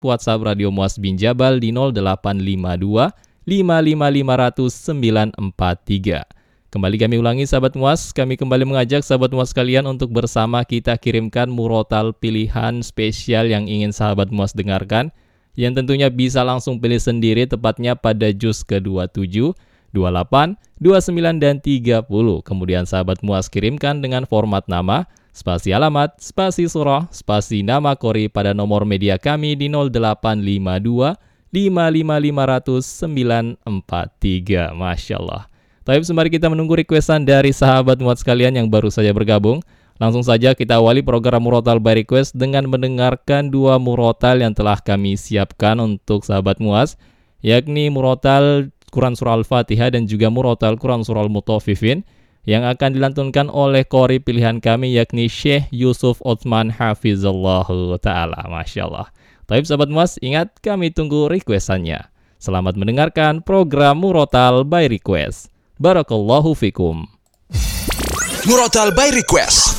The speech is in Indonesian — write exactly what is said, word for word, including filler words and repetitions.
WhatsApp Radio Muaz bin Jabal di nol delapan lima dua lima lima lima nol nol sembilan empat tiga. Kembali kami ulangi sahabat Muaz, kami kembali mengajak sahabat Muaz sekalian untuk bersama kita kirimkan murotal pilihan spesial yang ingin sahabat Muaz dengarkan, yang tentunya bisa langsung pilih sendiri tepatnya pada juz ke dua puluh tujuh, dua puluh delapan, dua puluh sembilan, dan tiga puluh. Kemudian sahabat Muaz kirimkan dengan format nama, spasi alamat, spasi surah, spasi nama kori pada nomor media kami di nol delapan lima dua lima lima lima nol nol sembilan empat tiga. Masya Allah. Taib, sembari kita menunggu requestan dari sahabat Muaz sekalian yang baru saja bergabung, langsung saja kita awali program Murotal by Request dengan mendengarkan dua murotal yang telah kami siapkan untuk sahabat Muaz, yakni murotal Quran Surah Al-Fatihah dan juga murotal Quran Surah Al-Mutaffifin yang akan dilantunkan oleh qori pilihan kami, yakni Syekh Yusuf Utsman Hafizallahu Ta'ala. Masya Allah. Taib sahabat Muaz, ingat kami tunggu requestannya. Selamat mendengarkan program Murotal by Request. Barakallahu fikum. Murotal by Request